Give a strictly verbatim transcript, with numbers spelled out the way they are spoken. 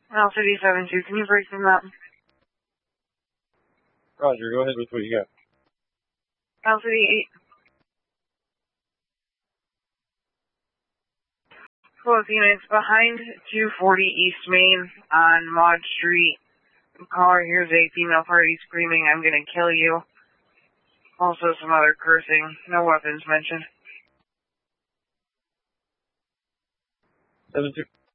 Alpha D seven two, can you break them up? Roger, go ahead with what you got. Alpha D eight. Both units behind two forty East Main on Maud Street. Caller, here's a female party screaming, "I'm gonna kill you." Also some other cursing. No weapons mentioned. seven two.